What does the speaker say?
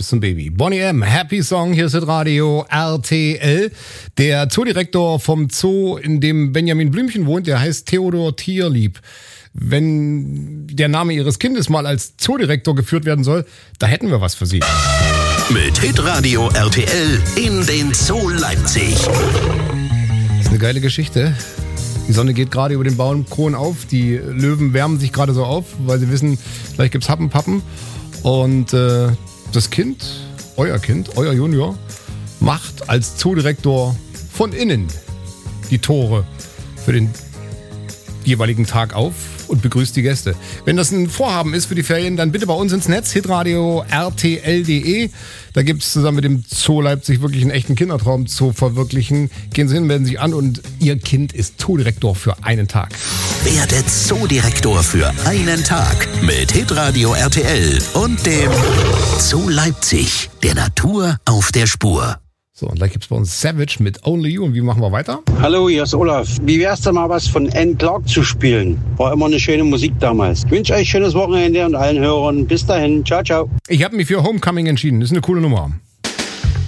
bis zum Baby. Boney M., Happy Song, hier ist das Radio RTL. Der Zoodirektor vom Zoo, in dem Benjamin Blümchen wohnt, der heißt Theodor Tierlieb. Wenn der Name Ihres Kindes mal als Zoodirektor geführt werden soll, da hätten wir was für Sie. Mit Hitradio RTL in den Zoo Leipzig. Das ist eine geile Geschichte. Die Sonne geht gerade über den Baumkronen auf. Die Löwen wärmen sich gerade so auf, weil sie wissen, gleich gibt's Happen-Pappen. Und das Kind, euer Junior, macht als Zoodirektor von innen die Tore für den jeweiligen Tag auf und begrüßt die Gäste. Wenn das ein Vorhaben ist für die Ferien, dann bitte bei uns ins Netz, hitradio rtl.de. Da gibt es zusammen mit dem Zoo Leipzig wirklich einen echten Kindertraum zu verwirklichen. Gehen Sie hin, melden sich an und Ihr Kind ist Zoodirektor für einen Tag. Werde Zoodirektor für einen Tag mit Hitradio RTL und dem Zoo Leipzig, der Natur auf der Spur. So, und gleich gibt's bei uns Savage mit Only You. Und wie machen wir weiter? Hallo, hier ist Olaf. Wie wär's denn mal was von Anne Clark zu spielen? War immer eine schöne Musik damals. Ich wünsche euch schönes Wochenende und allen Hörern. Bis dahin. Ciao, ciao. Ich habe mich für Homecoming entschieden. Das ist eine coole Nummer.